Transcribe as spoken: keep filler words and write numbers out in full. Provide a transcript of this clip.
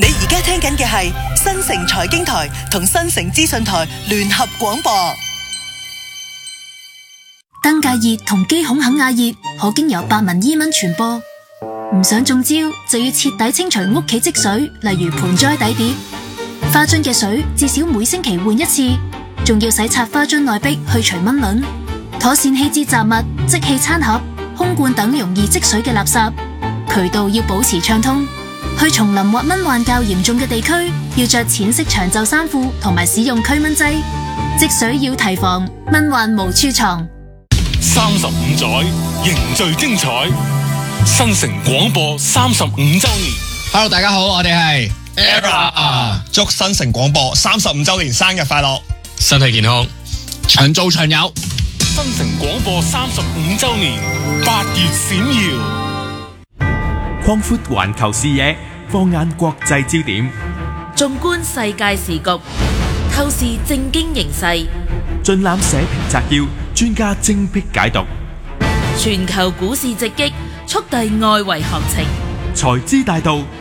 你而家聽緊嘅係新城財經台同新城資訊台聯合廣播。 登革熱同肌孔肯亞熱可經由白紋伊蚊傳播，唔想中招就要徹底清除屋企積水，例如盆栽底碟、花樽嘅水，至少每星期換一次，仲要洗擦花樽內壁去除蚊卵，妥善棄置雜物、即棄餐盒、空罐等容易積水嘅垃圾，渠道要保持暢通。去叢林或蚊患較嚴重嘅地區，要着淺色長袖衫褲同埋使用驅蚊劑。積水要提防，蚊患無處藏。 三十五載凝聚精彩，新城廣播三十五週年。 Hello， 大家好，我哋係 Era， 祝新城廣播三十五週年生日快樂， 身體健康， 長做長有。 新城廣播三十五週年，八月閃耀。 擴闊環球視野，放眼國際焦點， 縱觀世界時局，透視政經形勢， 盡覽社評摘要，專家精闢解讀。 全球股市直擊，速遞外圍行情， 財資大道